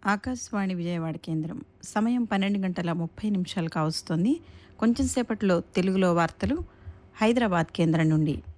ఆకాశవాణి విజయవాడ కేంద్రం. సమయం 12:30 కావస్తోంది. కొంచెం సేపట్లో తెలుగులో వార్తలు హైదరాబాద్ కేంద్రం నుండి.